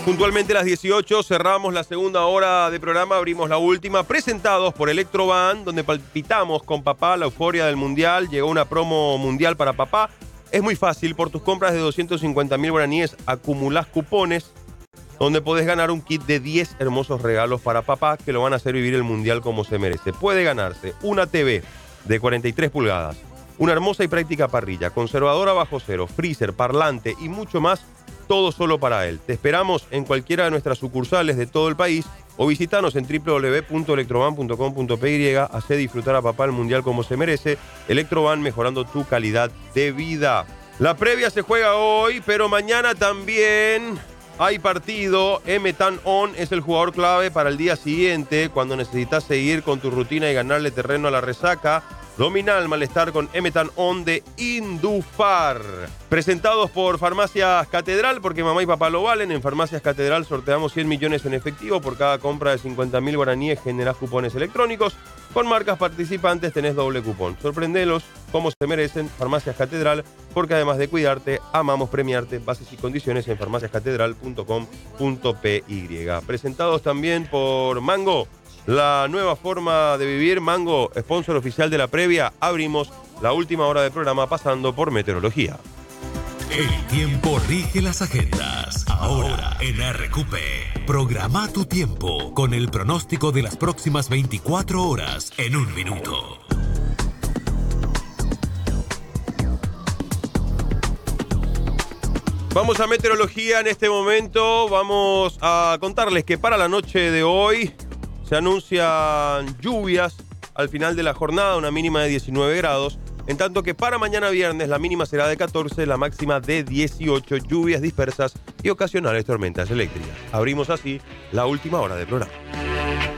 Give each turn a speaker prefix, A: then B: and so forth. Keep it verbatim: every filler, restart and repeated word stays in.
A: Puntualmente a las dieciocho cerramos la segunda hora de programa, abrimos la última, presentados por Electroban, donde palpitamos con papá la euforia del Mundial. Llegó una promo mundial para papá. Es muy fácil, por tus compras de doscientos cincuenta mil guaraníes acumulás cupones, donde podés ganar un kit de diez hermosos regalos para papá que lo van a hacer vivir el Mundial como se merece. Puede ganarse una T V de cuarenta y tres pulgadas, una hermosa y práctica parrilla, conservadora bajo cero, freezer, parlante y mucho más, todo solo para él. Te esperamos en cualquiera de nuestras sucursales de todo el país o visitanos en w w w punto electroban punto com punto p y. Hacé disfrutar a papá el Mundial como se merece. Electroban, mejorando tu calidad de vida. La previa se juega hoy, pero mañana también hay partido. Emetan On es el jugador clave para el día siguiente, cuando necesitas seguir con tu rutina y ganarle terreno a la resaca. Domina el malestar con Emetan On de Indufar. Presentados por Farmacias Catedral, porque mamá y papá lo valen. En Farmacias Catedral sorteamos cien millones en efectivo. Por cada compra de cincuenta mil guaraníes generás cupones electrónicos. Con marcas participantes tenés doble cupón. Sorprendelos como se merecen. Farmacias Catedral, porque además de cuidarte, amamos premiarte. Bases y condiciones en farmacias catedral punto com punto p y. Presentados también por Mango, la nueva forma de vivir. Mango, sponsor oficial de la previa. Abrimos la última hora del programa pasando por meteorología.
B: El tiempo rige las agendas. Ahora en R Q P. Programa tu tiempo con el pronóstico de las próximas veinticuatro horas en un minuto.
A: Vamos a meteorología en este momento. Vamos a contarles que para la noche de hoy se anuncian lluvias al final de la jornada, una mínima de diecinueve grados, en tanto que para mañana viernes la mínima será de catorce, la máxima de dieciocho, lluvias dispersas y ocasionales tormentas eléctricas. Abrimos así la última hora del programa.